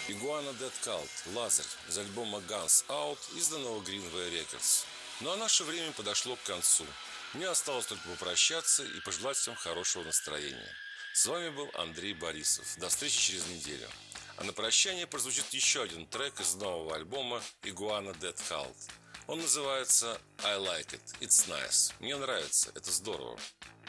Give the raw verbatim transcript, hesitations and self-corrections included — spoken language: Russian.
Iguana Dead Cult «Лазарь» из альбома Guns Out, изданного Greenway Records. Ну а наше время подошло к концу. Мне осталось только попрощаться и пожелать всем хорошего настроения. С вами был Андрей Борисов. До встречи через неделю. А на прощание прозвучит еще один трек из нового альбома Iguana Dead Cult. Он называется I Like It, It's Nice. Мне нравится, это здорово.